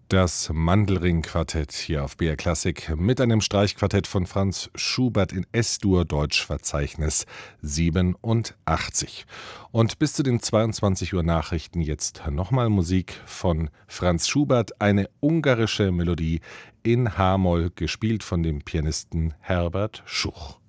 Das Mandelring-Quartett hier auf BR Klassik mit einem Streichquartett von Franz Schubert in S-Dur Deutschverzeichnis 87. Und bis zu den 22 Uhr Nachrichten jetzt nochmal Musik von Franz Schubert, eine ungarische Melodie in H-Moll, gespielt von dem Pianisten Herbert Schuch.